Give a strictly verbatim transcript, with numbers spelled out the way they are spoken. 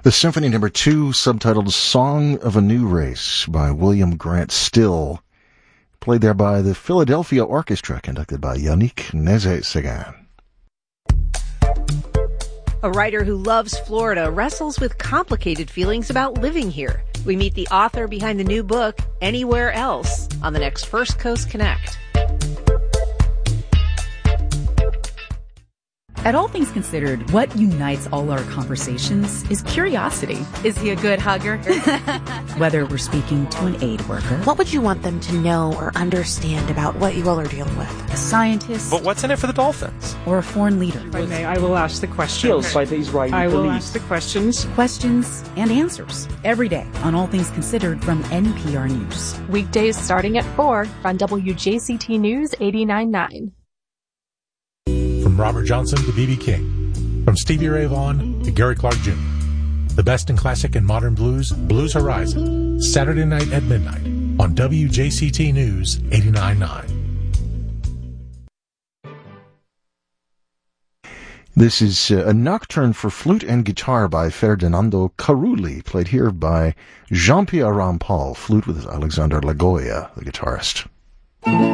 The Symphony Number Two, subtitled Song of a New Race by William Grant Still, played there by the Philadelphia Orchestra, conducted by Yannick Nézet-Séguin. A writer who loves Florida wrestles with complicated feelings about living here. We meet the author behind the new book, Anywhere Else, on the next First Coast Connect. At All Things Considered, what unites all our conversations is curiosity. Is he a good hugger? Whether we're speaking to an aid worker, what would you want them to know or understand about what you all are dealing with? A scientist, but what's in it for the Dolphins? Or a foreign leader. If I may, I will ask the questions. Killed by the Israeli I will police. ask the questions. Questions and answers every day on All Things Considered from N P R News. Weekdays starting at four on W J C T News eighty-nine point nine. From Robert Johnson to B B King. From Stevie Ray Vaughan to Gary Clark Junior The best in classic and modern blues, Blues Horizon. Saturday night at midnight on W J C T News eighty-nine point nine. This is uh, a nocturne for flute and guitar by Ferdinando Carulli, played here by Jean-Pierre Rampal, flute with Alexander Lagoya, the guitarist.